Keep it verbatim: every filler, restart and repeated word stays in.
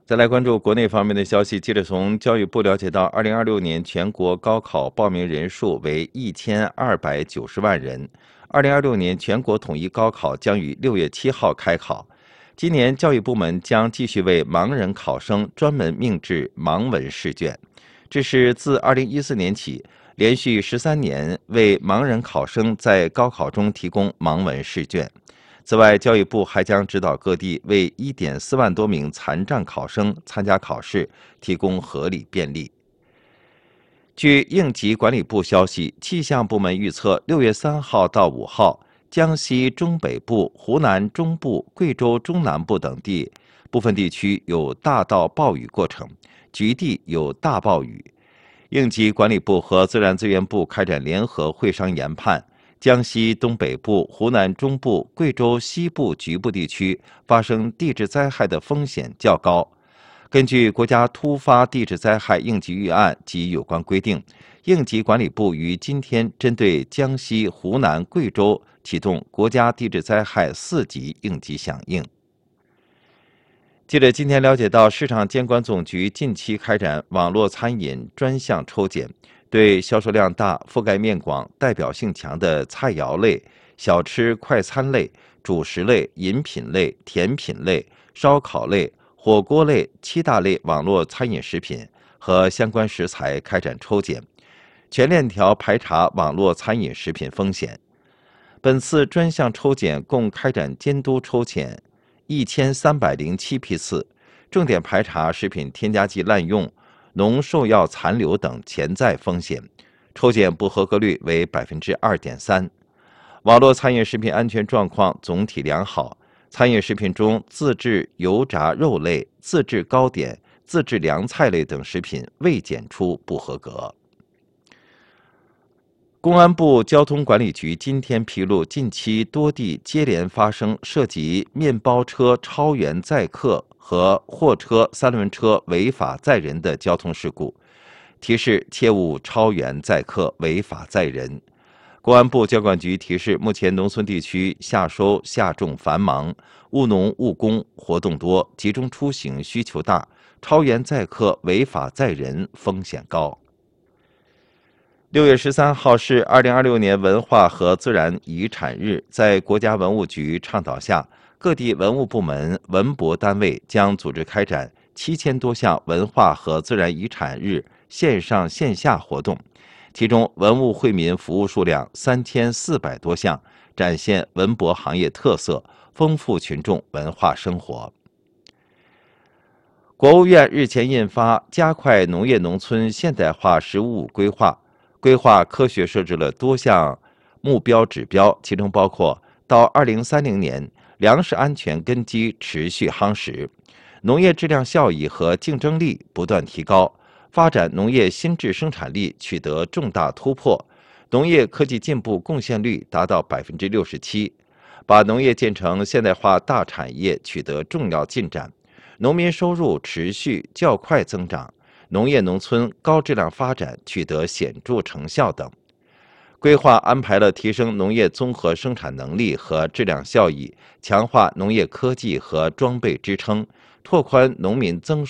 再来关注国内方面的消息。记者从教育部了解到，二零二六年全国高考报名人数为一千二百九十万人。二零二六年全国统一高考将于六月七号开考。今年教育部门将继续为盲人考生专门命制盲文试卷，这是自二零一四年起连续十三年为盲人考生在高考中提供盲文试卷。此外，教育部还将指导各地为一点四万多名残障考生参加考试提供合理便利。据应急管理部消息，气象部门预测，六月三号到五号，江西中北部、湖南中部、贵州中南部等地部分地区有大到暴雨过程，局地有大暴雨。应急管理部和自然资源部开展联合会商研判，江西东北部、湖南中部、贵州西部局部地区发生地质灾害的风险较高。根据国家突发地质灾害应急预案及有关规定，应急管理部于今天针对江西、湖南、贵州启动国家地质灾害四级应急响应。记者今天了解到，市场监管总局近期开展网络餐饮专项抽检，对销售量大、覆盖面广、代表性强的菜肴类、小吃快餐类、主食类、饮品类、甜品类、烧烤类、火锅类七大类网络餐饮食品和相关食材开展抽检，全链条排查网络餐饮食品风险。本次专项抽检共开展监督抽检一千三百零七批次，重点排查食品添加剂滥用、农兽药残留等潜在风险，抽检不合格率为百分之二点三。网络餐饮食品安全状况总体良好，餐饮食品中自制油炸肉类、自制糕点、自制凉菜类等食品未检出不合格。公安部交通管理局今天披露，近期多地接连发生涉及面包车超员载客和货车、三轮车违法载人的交通事故，提示切勿超员载客、违法载人。公安部交管局提示，目前农村地区夏收夏种繁忙，务农务工活动多，集中出行需求大，超员载客、违法载人风险高。六月十三号是二零二六年文化和自然遗产日，在国家文物局倡导下，各地文物部门、文博单位将组织开展七千多项文化和自然遗产日线上线下活动，其中文物惠民服务数量三千四百多项，展现文博行业特色，丰富群众文化生活。国务院日前印发《加快农业农村现代化“十五五”规划》，规划科学设置了多项目标指标，其中包括到二零三零年，粮食安全根基持续夯实，农业质量效益和竞争力不断提高，发展农业新质生产力取得重大突破，农业科技进步贡献率达到百分之六十七，把农业建成现代化大产业取得重要进展，农民收入持续较快增长，农业农村高质量发展取得显著成效等。规划安排了提升农业综合生产能力和质量效益，强化农业科技和装备支撑，拓宽农民增